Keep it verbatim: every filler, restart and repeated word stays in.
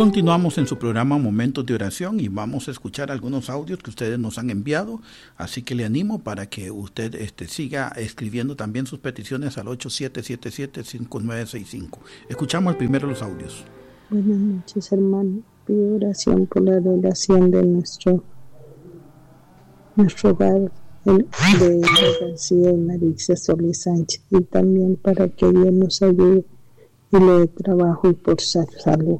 Continuamos en su programa Momentos de Oración y vamos a escuchar algunos audios que ustedes nos han enviado, así que le animo para que usted este, siga escribiendo también sus peticiones al ocho siete siete siete, cinco nueve seis cinco. Escuchamos primero los audios. Buenas noches, hermano. Pido oración por la relación de nuestro, nuestro hogar el, de García y Marisa Solís Sánchez, y también para que Dios nos ayude y le dé trabajo y por salud.